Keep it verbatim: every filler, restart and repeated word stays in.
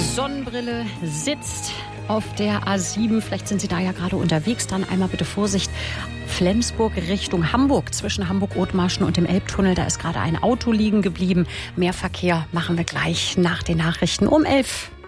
Sonnenbrille sitzt auf der A sieben. Vielleicht sind Sie da ja gerade unterwegs. Dann einmal bitte Vorsicht. Flensburg Richtung Hamburg. Zwischen Hamburg-Othmarschen und dem Elbtunnel. Da ist gerade ein Auto liegen geblieben. Mehr Verkehr machen wir gleich nach den Nachrichten um elf.